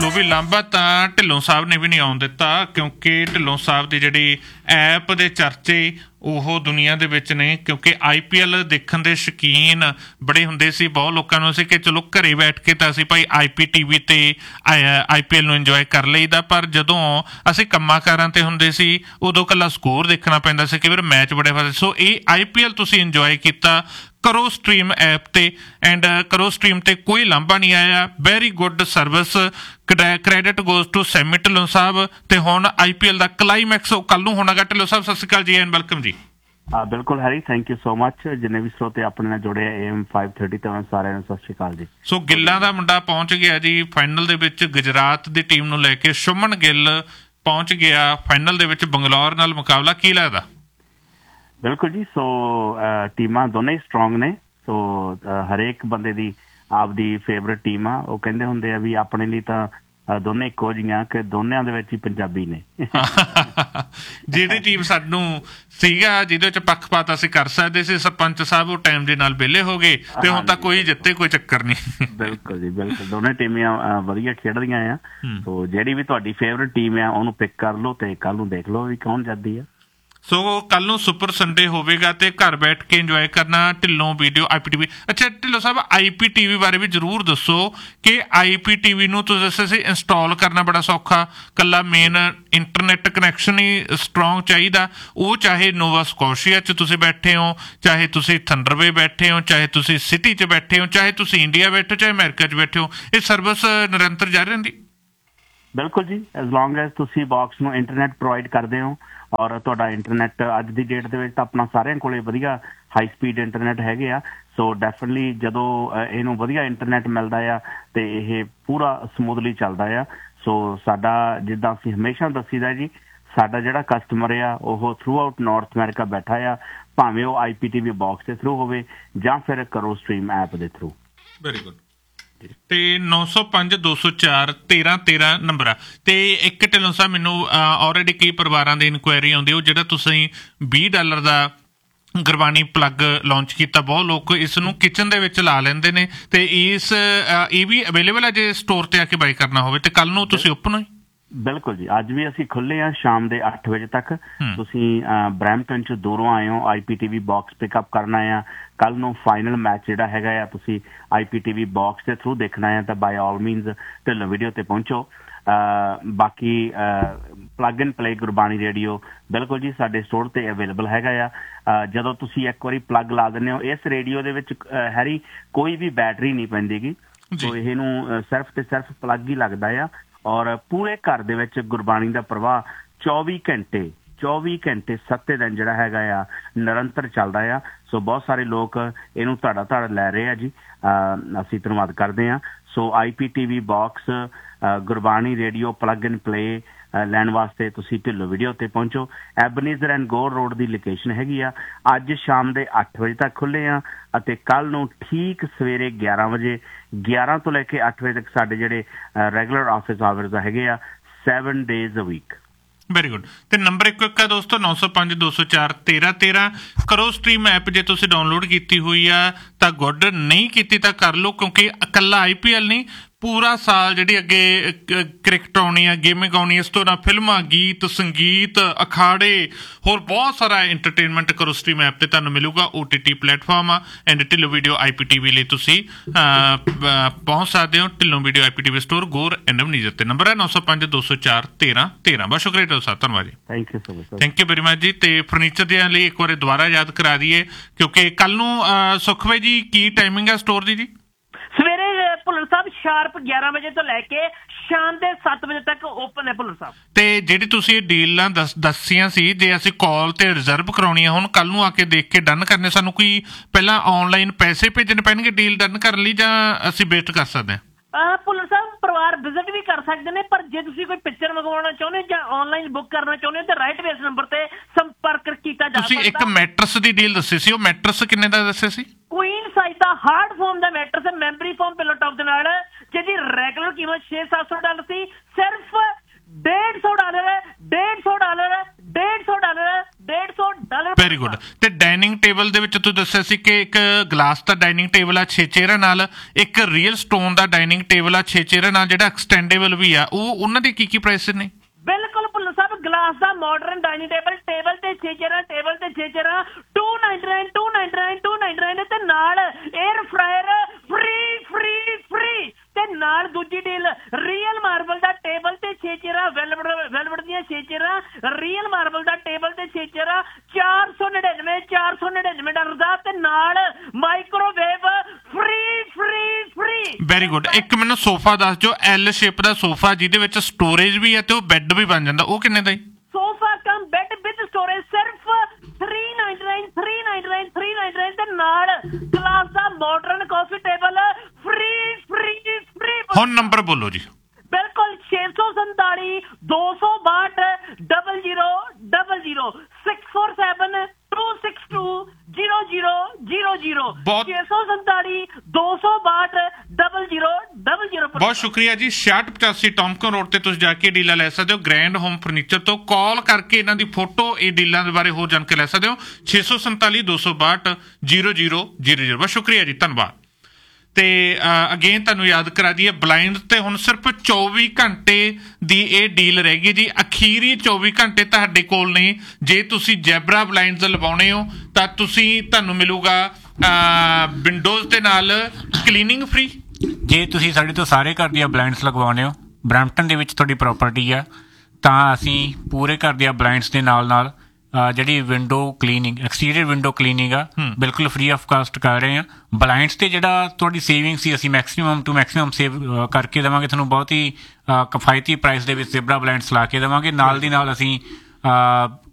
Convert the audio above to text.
ਵੀ ਲਾਂਭਾ ਤਾਂ ਢਿੱਲੋਂ ਸਾਹਿਬ ਨੇ ਵੀ ਨਹੀਂ ਆਉਣ ਦਿੱਤਾ, ਕਿਉਂਕਿ ਢਿੱਲੋਂ ਸਾਹਿਬ ਦੀ ਜਿਹੜੀ ਐਪ ਦੇ ਚਰਚੇ ਉਹ ਦੁਨੀਆ ਦੇ ਵਿੱਚ ਨੇ, ਕਿਉਂਕਿ IPL ਦੇਖਣ ਦੇ ਸ਼ੌਕੀਨ ਬੜੇ ਹੁੰਦੇ ਸੀ। ਬਹੁਤ ਲੋਕਾਂ ਨੂੰ ਸੀ ਕਿ ਚਲੋ ਘਰੇ ਬੈਠ ਕੇ ਤਾਂ ਅਸੀਂ ਭਾਈ IPTV 'ਤੇ IPL ਨੂੰ ਇੰਜੋਏ ਕਰ ਲਈਦਾ, ਪਰ ਜਦੋਂ ਅਸੀਂ ਕੰਮਾਂ ਕਾਰਾਂ 'ਤੇ ਹੁੰਦੇ ਸੀ ਉਦੋਂ ਇਕੱਲਾ ਸਕੋਰ ਦੇਖਣਾ ਪੈਂਦਾ ਸੀ, ਕਈ ਵਾਰ ਮੈਚ ਬੜੇ ਫਸਦੇ। ਸੋ ਇਹ IPL ਤੁਸੀਂ ਇੰਜੋਏ ਕੀਤਾ, ਕਰੋ ਸਟ੍ਰੀਮ ਐਪ ਤੇ ਐਂਡ ਕਰੋ ਸਟ੍ਰੀਮ ਤੇ ਕੋਈ ਲਾਂਭਾ ਨਹੀਂ ਆਇਆ। Very good service, credit goes to semi Dhillon ਸਾਹਿਬ। ਤੇ ਹੁਣ IPL ਦਾ ਕਲਾਈਮੈਕਸ ਉਹ ਕੱਲ ਨੂੰ ਹੋਣਾਗਾ। ਢਿੱਲੋਂ ਸਾਹਿਬ ਸਤਿ ਸ਼੍ਰੀ ਅਕਾਲ ਜੀ ਐਂਡ ਵੈਲਕਮ ਜੀ। ਬਿਲਕੁਲ Harry, thank you so much. ਜਿੰਨੇ ਵੀ ਸਰੋਤੇ ਆਪਣੇ ਨਾਲ ਜੁੜੇ AM 530 ਤੇ ਸਾਰਿਆਂ ਨੂੰ ਸਤਿ ਸ਼੍ਰੀ ਅਕਾਲ ਜੀ। ਸੋ ਗਿੱਲਾਂ ਦਾ ਮੁੰਡਾ ਪਹੁੰਚ ਗਿਆ ਜੀ ਫਾਈਨਲ ਦੇ ਵਿੱਚ, ਗੁਜਰਾਤ ਦੀ ਟੀਮ ਨੂੰ ਲੈ ਕੇ ਸ਼ੁਭਮਨ ਗਿੱਲ ਪਹੁੰਚ ਗਿਆ ਫਾਈਨਲ ਦੇ ਵਿੱਚ। ਬੰਗਲੌਰ ਨਾਲ ਮੁਕਾਬਲਾ ਕੀ ਲੱਗਦਾ? ਬਿਲਕੁਲ ਜੀ, ਸੋ ਟੀਮਾਂ ਦੋਨੇ ਹੀ ਸਟਰੋਂਗ ਨੇ। ਸੋ ਹਰੇਕ ਬੰਦੇ ਦੀ ਆਪਦੀ ਫੇਵਰੇਟ ਟੀਮ ਆ। ਉਹ ਕਹਿੰਦੇ ਹੁੰਦੇ ਆ ਵੀ ਆਪਣੇ ਲਈ ਤਾਂ ਦੋਨੇ ਇੱਕੋ ਜਿਹੀਆਂ, ਕਿ ਦੋਨਿਆਂ ਦੇ ਵਿੱਚ ਹੀ ਪੰਜਾਬੀ ਨੇ। ਜਿਹੜੀ ਟੀਮ ਸਾਨੂੰ ਸੀਗਾ ਜਿਹਦੇ ਚ ਪੱਖਪਾਤ ਅਸੀਂ ਕਰ ਸਕਦੇ ਸੀ, ਸਰਪੰਚ ਸਾਹਿਬ ਉਹ ਟਾਈਮ ਦੇ ਨਾਲ ਵਿਹਲੇ ਹੋ ਗਏ ਤੇ ਹੁਣ ਤਾਂ ਕੋਈ ਜਿੱਤੇ ਕੋਈ ਚੱਕਰ ਨਹੀਂ। ਬਿਲਕੁਲ ਜੀ, ਬਿਲਕੁਲ ਦੋਨੇ ਟੀਮਾਂ ਵਧੀਆ ਖੇਡਦੀਆਂ ਆ। ਸੋ ਜਿਹੜੀ ਵੀ ਤੁਹਾਡੀ ਫੇਵਰੇਟ ਟੀਮ ਆ ਉਹਨੂੰ ਪਿਕ ਕਰ ਲਓ ਤੇ ਕੱਲ ਨੂੰ ਦੇਖ ਲਓ ਵੀ ਕੌਣ ਜਿੱਤਦੀ ਆ। ਸੋ ਕੱਲ ਨੂੰ ਸੁਪਰ ਸੰਡੇ ਹੋਵੇਗਾ ਤੇ ਘਰ ਬੈਠ ਕੇ ਇੰਜੋਏ ਕਰਨਾ ਢਿੱਲੋਂ ਵੀਡੀਓ IPTV। ਅੱਛਾ ਢਿੱਲੋਂ ਸਾਹਿਬ, IPTV ਬਾਰੇ ਵੀ ਜ਼ਰੂਰ ਦੱਸੋ ਕਿ IPTV ਨੂੰ ਤੁਸੀਂ ਦੱਸਿਆ ਸੀ ਇੰਸਟਾਲ ਕਰਨਾ ਬੜਾ ਸੌਖਾ, ਕੱਲਾ ਮੇਨ ਇੰਟਰਨੈਟ ਕਨੈਕਸ਼ਨ ਹੀ ਸਟਰੋਂਗ ਚਾਹੀਦਾ। ਉਹ ਚਾਹੇ ਨੋਵਾ ਸਕੋਸ਼ੀਆ 'ਚ ਤੁਸੀਂ ਬੈਠੇ ਹੋ, ਚਾਹੇ ਤੁਸੀਂ ਥੰਡਰਵੇ ਬੈਠੇ ਹੋ, ਚਾਹੇ ਤੁਸੀਂ ਸਿਟੀ 'ਚ ਬੈਠੇ ਹੋ, ਚਾਹੇ ਤੁਸੀਂ ਇੰਡੀਆ ਬੈਠੇ ਹੋ, ਚਾਹੇ ਅਮਰੀਕਾ 'ਚ ਬੈਠੇ ਹੋ, ਇਹ ਸਰਵਿਸ ਨਿਰੰਤਰ ਜਾਰੀ ਰਹਿੰਦੀ। ਬਿਲਕੁਲ ਜੀ, ਐਜ਼ ਲੌਂਗ ਐਜ਼ ਤੁਸੀਂ ਬਾਕਸ ਨੂੰ ਇੰਟਰਨੈਟ ਪ੍ਰੋਵਾਈਡ ਕਰਦੇ ਹੋ ਔਰ ਤੁਹਾਡਾ ਇੰਟਰਨੈਟ ਅੱਜ ਦੀ ਡੇਟ ਦੇ ਵਿੱਚ ਤਾਂ ਆਪਣਾ ਸਾਰਿਆਂ ਕੋਲੇ ਵਧੀਆ ਹਾਈ ਸਪੀਡ ਇੰਟਰਨੈਟ ਹੈਗੇ ਆ। ਸੋ ਡੈਫੀਨਿਟਲੀ ਜਦੋਂ ਇਹਨੂੰ ਵਧੀਆ ਇੰਟਰਨੈਟ ਮਿਲਦਾ ਆ ਤੇ ਇਹ ਪੂਰਾ ਸਮੂਥਲੀ ਚੱਲਦਾ ਆ। ਸੋ ਸਾਡਾ ਜਿੱਦਾਂ ਅਸੀਂ ਹਮੇਸ਼ਾ ਦੱਸੀਦਾ ਜੀ, ਸਾਡਾ ਜਿਹੜਾ ਕਸਟਮਰ ਆ ਉਹ ਥਰੂ ਆਊਟ ਨਾਰਥ ਅਮਰੀਕਾ ਬੈਠਾ ਆ, ਭਾਵੇਂ ਉਹ IPTV ਬਾਕਸ ਦੇ ਥਰੂ ਹੋਵੇ ਜਾਂ ਫਿਰ ਕਰੋ ਸਟ੍ਰੀਮ ਐਪ ਦੇ ਥਰੂ। Very good. ਤੇ 905 204 1313 ਨੰਬਰ ਆ। ਤੇ ਇੱਕ ਢਿੱਲੋਂ ਸਾਹਿਬ ਮੈਨੂੰ ਆਲਰੇਡੀ ਕਈ ਪਰਿਵਾਰਾਂ ਦੀ ਇਨਕੁਆਇਰੀ ਆਉਂਦੀ, ਉਹ ਜਿਹੜਾ ਤੁਸੀਂ $20 ਦਾ ਗੁਰਬਾਣੀ ਪਲੱਗ ਲਾਂਚ ਕੀਤਾ, ਬਹੁਤ ਲੋਕ ਇਸ ਨੂੰ ਕਿਚਨ ਦੇ ਵਿੱਚ ਲਾ ਲੈਂਦੇ ਨੇ ਤੇ ਇਹ ਵੀ ਅਵੇਲੇਬਲ ਹੈ ਜੇ ਸਟੋਰ ਤੇ ਆ ਕੇ ਬਾਈ ਕਰਨਾ ਹੋਵੇ। ਤੇ ਕੱਲ ਨੂੰ ਤੁਸੀਂ ਓਪਨ ਹੋ? ਬਿਲਕੁਲ ਜੀ, ਅੱਜ ਵੀ ਅਸੀਂ ਖੁੱਲੇ ਆ ਸ਼ਾਮ ਦੇ 8 ਵਜੇ ਤੱਕ। ਤੁਸੀਂ ਬਰੈਂਪਟਨ ਚ ਦੂਰੋਂ ਆਏ ਹੋ, IPTV ਬਾਕਸ ਪਿਕਅਪ ਕਰਨਾ ਆ। ਕੱਲ ਨੂੰ ਫਾਈਨਲ ਮੈਚ ਜਿਹੜਾ ਹੈਗਾ ਆ ਤੁਸੀਂ IPTV ਬਾਕਸ ਦੇ ਥਰੂ ਦੇਖਣਾ ਆ ਤਾਂ ਬਾਈ ਆਲ ਮੀਨਸ ਢਿੱਲੋਂ ਵੀਡੀਓ ਤੇ ਪਹੁੰਚੋ। ਬਾਕੀ plug and play Gurbani radio ਬਿਲਕੁਲ ਜੀ ਸਾਡੇ ਸਟੋਰ ਤੇ ਅਵੇਲੇਬਲ ਹੈਗਾ ਆ। ਜਦੋਂ ਤੁਸੀਂ ਇੱਕ ਵਾਰੀ ਪਲੱਗ ਲਾ ਦਿੰਦੇ ਹੋ, ਇਸ ਰੇਡੀਓ ਦੇ ਵਿੱਚ ਹੈਰੀ ਕੋਈ ਵੀ ਬੈਟਰੀ ਨਹੀਂ ਪੈਂਦੀਗੀ। ਸੋ ਇਹਨੂੰ ਸਿਰਫ ਤੇ ਸਿਰਫ ਪਲੱਗ ਹੀ ਲੱਗਦਾ ਆ ਔਰ ਪੂਰੇ ਘਰ ਦੇ ਵਿੱਚ ਗੁਰਬਾਣੀ ਦਾ ਪ੍ਰਵਾਹ 24 ਘੰਟੇ 7 ਦਿਨ ਜਿਹੜਾ ਹੈਗਾ ਆ ਨਿਰੰਤਰ ਚੱਲਦਾ ਆ। ਸੋ ਬਹੁਤ ਸਾਰੇ ਲੋਕ ਇਹਨੂੰ ਧੜ ਲੈ ਰਹੇ ਆ ਜੀ, ਅਸੀਂ ਧੰਨਵਾਦ ਕਰਦੇ ਹਾਂ। ਸੋ IPTV box Gurbani radio plug and play ਲੈਣ ਵਾਸਤੇ ਤੁਸੀਂ ਢਿੱਲੋਂ ਵੀਡੀਓ ਤੇ ਪਹੁੰਚੋ। ਐਬਨੀਜ਼ਰ and Ghor road the location ਹੈਗੀ ਆ। ਅੱਜ ਸ਼ਾਮ ਦੇ 8 ਵਜੇ ਤੱਕ ਖੁੱਲੇ ਆ ਅਤੇ ਕੱਲ ਨੂੰ ਠੀਕ ਸਵੇਰੇ 11 ਵਜੇ 11 ਤੋਂ ਲੈ ਕੇ 8 ਵਜੇ ਤੱਕ ਸਾਡੇ ਜਿਹੜੇ ਰੈਗੂਲਰ ਆਫਿਸ ਆਵਰਸ ਹੈਗੇ ਆ 7 days a week। Very good. ਤੇ ਨੰਬਰ ਇੱਕ ਹੈ ਦੋਸਤੋ 905 204 1313। ਕਰੋ ਸਟ੍ਰੀਮ ਐਪ ਜੇ ਤੁਸੀਂ ਡਾਊਨਲੋਡ ਕੀਤੀ ਹੋਈ ਆ ਤਾਂ ਗੁੱਡ, ਨਹੀਂ ਕੀਤੀ ਤਾਂ ਕਰ ਲਓ, ਕਿਉਂਕਿ ਇਕੱਲਾ IPL ਨਹੀਂ ਪੂਰਾ ਸਾਲ ਜਿਹੜੀ ਅੱਗੇ ਕ੍ਰਿਕਟ ਆਉਣੀ ਆ, ਗੇਮਿੰਗ ਆਉਣੀ, ਇਸ ਤੋਂ ਨਾਲ ਫਿਲਮਾਂ, ਗੀਤ, ਸੰਗੀਤ, ਅਖਾੜੇ, ਹੋਰ ਬਹੁਤ ਸਾਰਾ ਐਂਟਰਟੇਨਮੈਂਟ ਕਰੋ ਸਟ੍ਰੀਮ ਐਪ ਤੇ ਤੁਹਾਨੂੰ ਮਿਲੂਗਾ। OTT ਪਲੇਟਫਾਰਮ ਆ ਐਂਡ ਢਿੱਲੋਂ ਵੀਡੀਓ IPTV ਲਈ ਤੁਸੀਂ ਪਹੁੰਚ ਸਕਦੇ ਹੋ। Dhillon video IPTV store Ghor and ਅਵਨੀਜ਼ਰ ਤੇ ਨੰਬਰ ਹੈ 905 204 1313। ਬਹੁਤ ਸ਼ੁਕਰੀਆ ਢਿੱਲੋਂ ਸਾਹਿਬ, ਧੰਨਵਾਦ ਜੀ। Thank you so much. Thank you very much ਜੀ। ਤੇ ਫਰਨੀਚਰ ਦੇ ਲਈ ਇੱਕ ਵਾਰੀ ਦੁਬਾਰਾ ਯਾਦ ਕਰਾ ਦਈਏ, ਕਿਉਂਕਿ ਕੱਲ ਨੂੰ ਸੁਖਵੇ ਜੀ ਕੀ ਟਾਈਮਿੰਗ ਹੈ ਸਟੋਰ ਦੀ? ਜੀ ਸਵੇਰੇ ਭੁੱਲਰ ਸਾਹਿਬ ਸ਼ਾਰਪ 11 ਵਜੇ ਤੋਂ ਲੈ ਕੇ ਸ਼ਾਮ ਦੇ 7 ਵਜੇ ਤੱਕ ਓਪਨ ਹੈ ਭੁੱਲਰ ਸਾਹਿਬ। ਤੇ ਜਿਹੜੀ ਤੁਸੀਂ ਇਹ ਡੀਲਾਂ ਦੱਸੀਆਂ ਸੀ, ਜੇ ਅਸੀਂ ਕਾਲ ਤੇ ਰਿਜ਼ਰਵ ਕਰਾਉਣੀ ਆ ਹੁਣ ਕੱਲ ਨੂੰ ਆ ਕੇ ਦੇਖ ਕੇ ਡਨ ਕਰਨੇ, ਸਾਨੂੰ ਕੋਈ ਪਹਿਲਾਂ ਆਨਲਾਈਨ ਪੈਸੇ ਭੇਜਣੇ ਪੈਣਗੇ ਡੀਲ ਡਨ ਕਰਨ ਲਈ ਜਾਂ ਅਸੀਂ ਵੇਟ ਕਰ ਸਕਦੇ ਹਾਂ? ਭੁੱਲਰ ਸਾਹਿਬ ਪਰਿਵਾਰ ਵਿਜ਼ਿਟ ਵੀ ਕਰ ਸਕਦੇ ਨੇ, ਪਰ ਜੇ ਤੁਸੀਂ ਕੋਈ ਪਿਕਚਰ ਮੰਗਵਾਉਣਾ ਚਾਹੁੰਦੇ ਜਾਂ ਆਨਲਾਈਨ ਬੁੱਕ ਕਰਨਾ ਚਾਹੁੰਦੇ ਹੋ ਤਾਂ ਰਾਈਟ ਵੇਸ ਨੰਬਰ ਤੇ ਸੰਪਰਕ ਕੀਤਾ ਜਾ ਸਕਦਾ। ਤੁਸੀਂ ਇੱਕ ਮੈਟਰਸ ਦੀ ਡੀਲ ਦੱਸੀ ਸੀ, ਉਹ ਮੈਟਰਸ ਕਿੰਨੇ ਦਾ ਦੱਸਿਆ ਸੀ? ਕੁਈਨ ਸਾਈਜ਼ ਦਾ ਹਾਰਡ ਫੋਮ ਦਾ ਮੈਟਰਸ ਹੈ, ਮੈਮਰੀ ਫੋਮ ਪਿਲੋ ਟੌਪ ਦੇ ਨਾਲ, ਜਿਹਦੀ ਰੈਗੂਲਰ ਕੀਮਤ $600-700 ਸੀ, ਸਿਰਫ $150 $150 $150 $150 ਵੈਰੀ ਗੁੱਡ। ਤੇ ਡਾਈਨਿੰਗ ਟੇਬਲ ਦੇ ਵਿੱਚ ਤੂੰ ਦੱਸਿਆ ਸੀ ਕਿ ਇੱਕ ਗਲਾਸ ਦਾ ਡਾਈਨਿੰਗ ਟੇਬਲ ਆ 6 ਚੇਅਰਾਂ ਨਾਲ, ਇੱਕ ਰੀਅਲ ਸਟੋਨ ਦਾ ਡਾਈਨਿੰਗ ਟੇਬਲ ਆ 6 ਚੇਅਰਾਂ ਨਾਲ ਜਿਹੜਾ ਐਕਸਟੈਂਡੇਬਲ ਵੀ ਆ, ਉਹ ਉਹਨਾਂ ਦੇ ਕੀ ਪ੍ਰਾਈਸ ਨੇ? ਬਿਲਕੁਲ ਭੁੱਲਰ ਸਾਹਿਬ, ਗਲਾਸ ਦਾ ਮਾਡਰਨ ਡਾਈਨਿੰਗ ਟੇਬਲ ਤੇ 6 ਚੇਅਰਾਂ, ਟੇਬਲ ਤੇ 6 ਚੇਅਰਾਂ, 299 ਤੇ ਨਾਲ 에ਅਰ ਫਰਾਇਰ ਫ੍ਰੀ ਤੇ ਨਾਲ ਦੂਜੀ ਡੀਲ ਰੀਅਲ ਮਾਰਬਲ ਦਾ ਟੇਬਲ ਤੇ 6 ਚੇਅਰਾਂ, ਵੈਲਵਟ ਦੀਆਂ 6 ਚੇਅਰਾਂ, ਰੀਅਲ ਮਾਰਬਲ ਦਾ ਟੇਬਲ ਤੇ 6 ਚੇਅਰਾਂ, $499 ਦਾ ਤੇ ਨਾਲ ਮਾਈਕ੍ਰੋਵੇਵ ਫ੍ਰੀ। Very good. ਇੱਕ ਮੈਨੂੰ ਸੋਫਾ ਦੱਸ ਜੋ ਐਲ ਸ਼ੇਪ ਦਾ ਸੋਫਾ ਜਿਹਦੇ ਵਿੱਚ ਸਟੋਰੇਜ ਵੀ ਹੈ ਤੇ ਉਹ ਬੈੱਡ ਵੀ ਬਣ ਜਾਂਦਾ, ਉਹ ਕਿੰਨੇ ਦਾ? Sofa cum bed with storage ਸਿਰਫ $399 ਤੇ ਨਾਲ ਗਲਾਸ ਦਾ ਮਾਡਰਨ ਕਾਫੀ ਟੇਬਲ ਫ੍ਰੀ। ਹੁਣ ਨੰਬਰ ਬੋਲੋ ਜੀ। ਬਿਲਕੁਲ 647 262 0000 647 262 0000 647 262 0000। ਬਹੁਤ ਸ਼ੁਕਰੀਆ ਜੀ। 6685 ਟੌਮਕਨ ਰੋਡ ਤੇ ਤੁਸੀਂ ਜਾ ਕੇ ਡੀਲਾਂ ਲੈ ਸਕਦੇ ਹੋ ਗ੍ਰੈਂਡ ਹੋਮ ਫਰਨੀਚਰ ਤੋਂ। ਕਾਲ ਕਰਕੇ ਇਹਨਾਂ ਦੀ ਫੋਟੋ, ਇਹ ਡੀਲਾਂ ਦੇ ਬਾਰੇ ਹੋਰ ਜਾਣਕਾਰੀ ਲੈ ਸਕਦੇ ਹੋ। 647 262 0000। ਬਹੁਤ ਸ਼ੁਕਰੀਆ ਜੀ, ਧੰਨਵਾਦ। ਤੇ ਅਗੇਨ ਤੁਹਾਨੂੰ ਯਾਦ ਕਰਾ ਦਈਏ, ਬਲਾਈਂਡ ਤੇ ਹੁਣ ਸਿਰਫ 24 ਘੰਟੇ ਦੀ ਇਹ ਡੀਲ ਰਹਿ ਗਈ ਜੀ। ਅਖੀਰੀ 24 ਘੰਟੇ ਤੁਹਾਡੇ ਕੋਲ ਨੇ। ਜੇ ਤੁਸੀਂ ਜੈਬਰਾ ਬਲਾਈਂਡਸ ਲਵਾਉਣੇ ਹੋ ਤਾਂ ਤੁਹਾਨੂੰ ਮਿਲੂਗਾ ਵਿੰਡੋਜ਼ ਦੇ ਨਾਲ ਕਲੀਨਿੰਗ ਫ੍ਰੀ। ਜੇ ਤੁਸੀਂ ਸਾਡੇ ਤੋਂ ਸਾਰੇ ਘਰ ਦੀਆਂ ਬਲਾਈਂਡਸ ਲਗਵਾਉਣੇ ਹੋ, ਬਰੈਂਪਟਨ ਦੇ ਵਿੱਚ ਤੁਹਾਡੀ ਪ੍ਰੋਪਰਟੀ ਆ, ਤਾਂ ਅਸੀਂ ਪੂਰੇ ਘਰ ਦੀਆਂ ਬਲਾਈਂਡਸ ਦੇ ਨਾਲ ਜਿਹੜੀ window cleaning, exterior window cleaning ਆ, ਬਿਲਕੁਲ ਫ੍ਰੀ ਆਫ ਕਾਸਟ ਕਰ ਰਹੇ ਹਾਂ। ਬਲਾਈਂਡਸ ਤੇ ਜਿਹੜਾ ਤੁਹਾਡੀ ਸੇਵਿੰਗ ਸੀ, ਅਸੀਂ ਮੈਕਸੀਮਮ ਟੂ ਮੈਕਸੀਮਮ ਸੇਵ ਕਰਕੇ ਦੇਵਾਂਗੇ ਤੁਹਾਨੂੰ। ਬਹੁਤ ਹੀ ਕਿਫਾਇਤੀ ਪ੍ਰਾਈਸ ਦੇ ਵਿੱਚ ਜ਼ੈਬਰਾ ਬਲਾਈਂਡਸ ਲਾ ਕੇ ਦੇਵਾਂਗੇ। ਨਾਲ ਦੀ ਨਾਲ ਅਸੀਂ